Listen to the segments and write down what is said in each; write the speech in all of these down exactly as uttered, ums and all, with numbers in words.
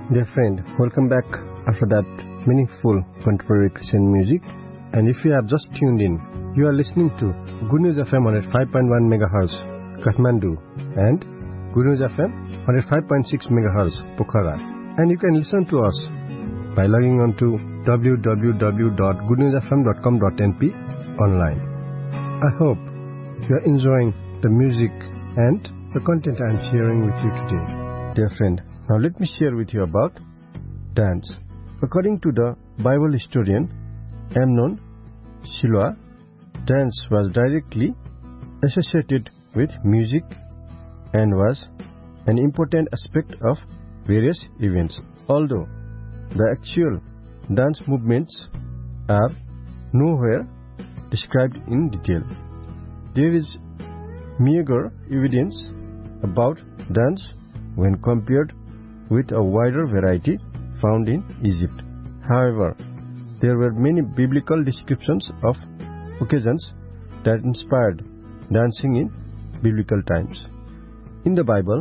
Dear friend, welcome back after that meaningful contemporary Christian music. And if you have just tuned in, you are listening to Good News F M one oh five point one megahertz, Kathmandu, and Good News F M one oh five point six megahertz, Pokhara. And you can listen to us by logging on to w w w dot good news f m dot com dot n p online. I hope you are enjoying the music and the content I am sharing with you today. Dear friend, now let me share with you about dance. According to the Bible historian Amnon Shiloah, dance was directly associated with music and was an important aspect of various events. Although the actual dance movements are nowhere described in detail, there is meager evidence about dance when compared with a wider variety found in Egypt. However, there were many biblical descriptions of occasions that inspired dancing in biblical times. In the Bible,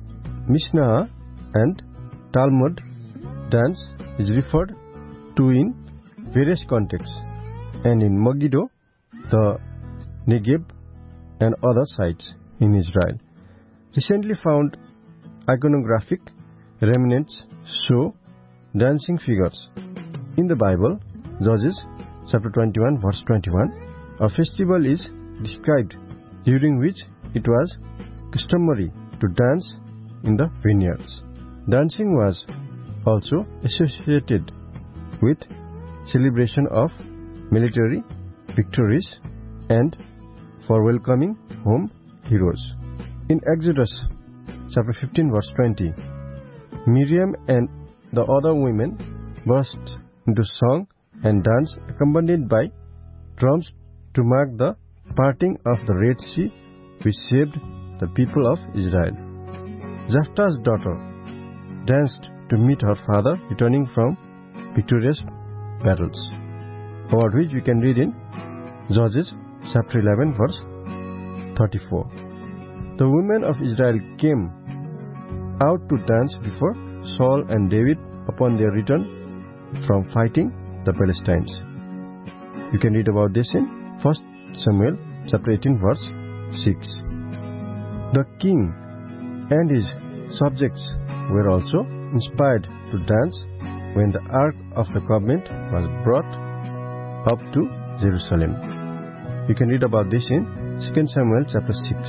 Mishnah and Talmud, dance is referred to in various contexts, and in Megiddo, the Negev, and other sites in Israel. Recently found iconographic remnants show dancing figures. In the Bible, Judges chapter twenty-one verse twenty-one, a festival is described during which it was customary to dance in the vineyards. Dancing was also associated with celebration of military victories and for welcoming home heroes. In Exodus chapter fifteen verse twenty, Miriam and the other women burst into song and dance accompanied by drums to mark the parting of the Red Sea which saved the people of Israel. Jephthah's daughter danced to meet her father returning from victorious battles, about which we can read in Judges chapter eleven verse thirty-four. The women of Israel came out to dance before Saul and David upon their return from fighting the Philistines. You can read about this in First Samuel chapter eighteen verse six. The king and his subjects were also inspired to dance when the Ark of the Covenant was brought up to Jerusalem. You can read about this in Second Samuel chapter six.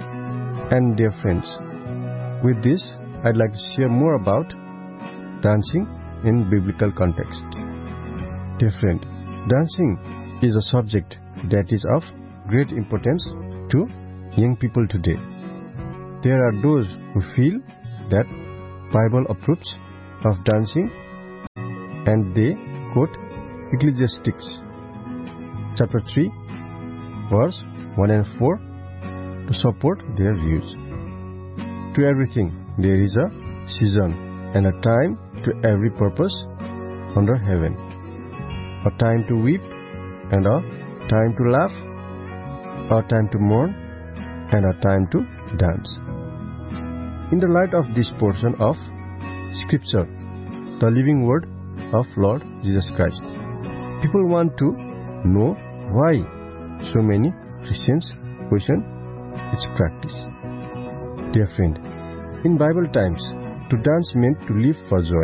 And dear friends, with this, I'd like to share more about dancing in biblical context. Dear friend, dancing is a subject that is of great importance to young people today. There are those who feel that Bible approves of dancing, and they quote Ecclesiastes chapter three verse one and four to support their views. To everything there is a season and a time to every purpose under heaven, a time to weep and a time to laugh, a time to mourn and a time to dance. In the light of this portion of Scripture, the living word of Lord Jesus Christ, people want to know why so many Christians question its practice. Dear friend, in Bible times, to dance meant to live for joy.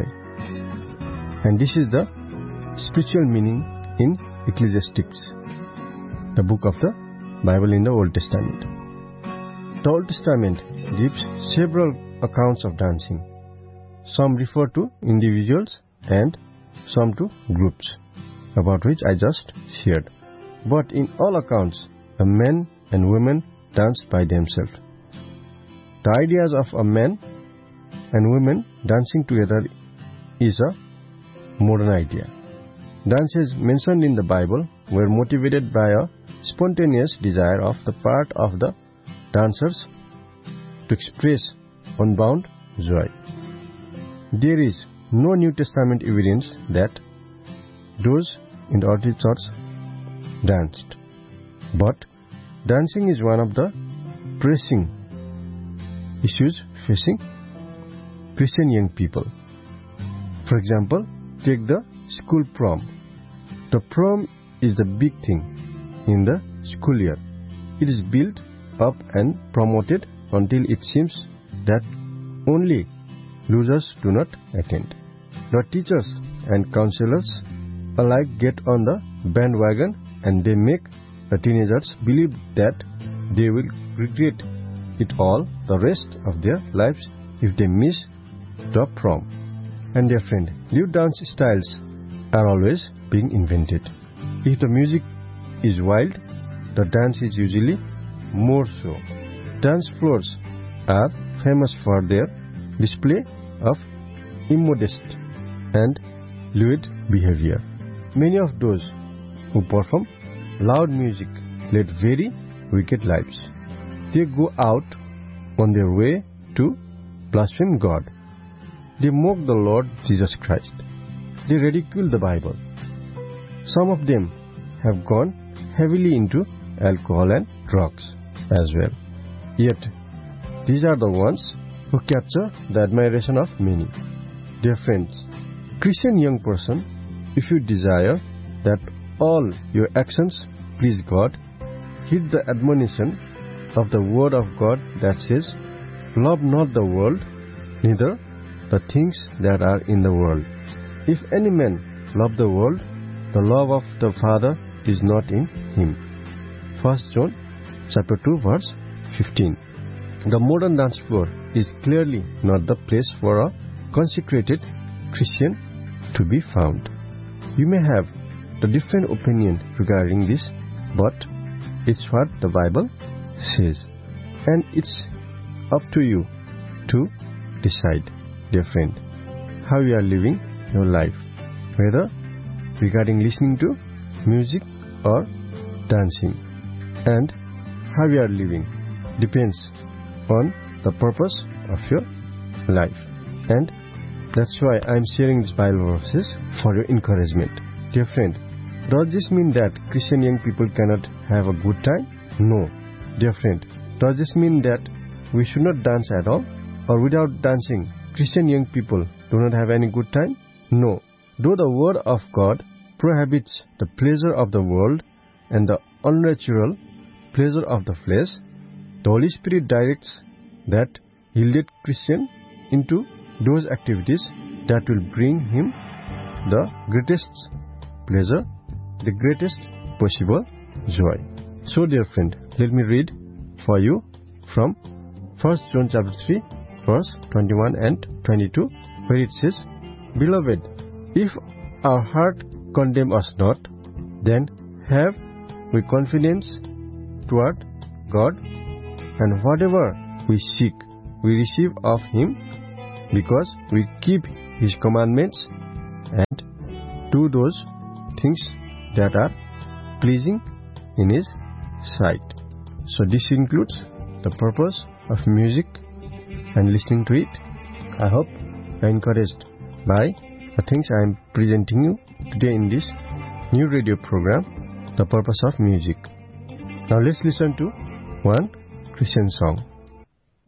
And this is the spiritual meaning in Ecclesiastes, the book of the Bible in the Old Testament. The Old Testament gives several accounts of dancing. Some refer to individuals and some to groups, about which I just shared. But in all accounts, a man and women danced by themselves. The ideas of a man and women dancing together is a modern idea. Dances mentioned in the Bible were motivated by a spontaneous desire of the part of the dancers to express unbound joy. There is no New Testament evidence that those in the early church danced, but dancing is one of the pressing issues facing Christian young people. For example, take the school prom. The prom is the big thing in the school year. It is built up and promoted until it seems that only losers do not attend. The teachers and counselors alike get on the bandwagon, and they make the teenagers believe that they will regret it all the rest of their lives if they miss the prom. And dear friend, new dance styles are always being invented. If the music is wild, the dance is usually more so. Dance floors are famous for their display of immodest and lewd behavior. Many of those who perform loud music lead very wicked lives. They go out on their way to blaspheme God. They mock the Lord Jesus Christ. They ridicule the Bible. Some of them have gone heavily into alcohol and drugs as well. Yet, these are the ones who capture the admiration of many. Dear friends, Christian young person, if you desire that all your actions please God, heed the admonition of the word of God that says, love not the world, neither the things that are in the world. If any man love the world, the love of the Father is not in him. First John chapter two verse fifteen. The modern dance floor is clearly not the place for a consecrated Christian to be found. You may have the different opinion regarding this, but it's what the Bible says, and it's up to you to decide, dear friend, how you are living your life, whether regarding listening to music or dancing. And how you are living depends on the purpose of your life. And that's why I'm sharing these Bible verses for your encouragement. Dear friend, does this mean that Christian young people cannot have a good time? No. Dear friend, does this mean that we should not dance at all? Or without dancing, Christian young people do not have any good time? No. Though the word of God prohibits the pleasure of the world and the unnatural pleasure of the flesh, the Holy Spirit directs that yielded Christian into those activities that will bring him the greatest pleasure, the greatest possible joy. So, dear friend, let me read for you from First John chapter three, verse twenty-one and twenty-two, where it says, Beloved, if our heart condemn us not, then have we confidence toward God, and whatever we seek, we receive of Him, because we keep His commandments and do those things that are pleasing in His sight. So this includes the purpose of music and listening to it. I hope you are encouraged by the things I am presenting you today in this new radio program, The Purpose of Music. Now let's listen to one Christian song.